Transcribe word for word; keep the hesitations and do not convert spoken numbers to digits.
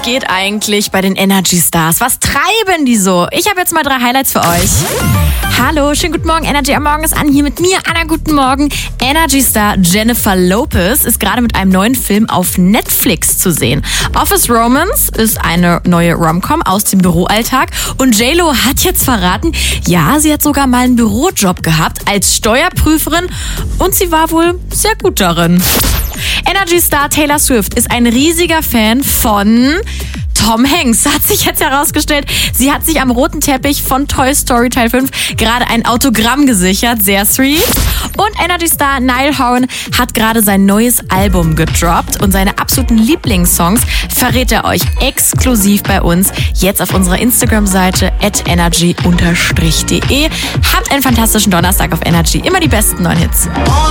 geht eigentlich bei den Energy Stars? Was treiben die so? Ich habe jetzt mal drei Highlights für euch. Hallo, schönen guten Morgen. Energy am Morgen ist an. Hier mit mir, Anna, guten Morgen. Energy Star Jennifer Lopez ist gerade mit einem neuen Film auf Netflix zu sehen. Office Romance ist eine neue Rom-Com aus dem Büroalltag. Und J-Lo hat jetzt verraten, ja, sie hat sogar mal einen Bürojob gehabt als Steuerprüferin. Und sie war wohl sehr gut darin. Energy Star Taylor Swift ist ein riesiger Fan von Tom Hanks, hat sich jetzt herausgestellt. Sie hat sich am roten Teppich von Toy Story Teil fünf gerade ein Autogramm gesichert. Sehr sweet. Und Energy Star Niall Horan hat gerade sein neues Album gedroppt. Und seine absoluten Lieblingssongs verrät er euch exklusiv bei uns. Jetzt auf unserer Instagram-Seite at energy unterstrich de. Habt einen fantastischen Donnerstag auf Energy. Immer die besten neuen Hits.